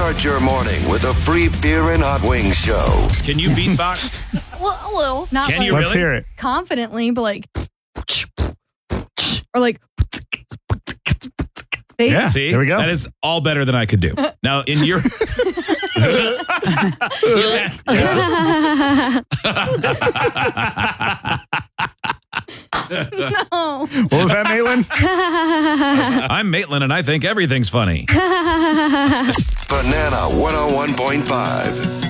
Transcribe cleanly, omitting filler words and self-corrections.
Start your morning with a free beer and hot wings show. Can you beatbox? Well, a little. Not Can like you Let's really? hear it. confidently, but like, or like, see? Yeah. See, There we go. That is all better than I could do. Now, in your No. What was that, Maitland? I'm Maitland, and I think everything's funny. Banana 101.5.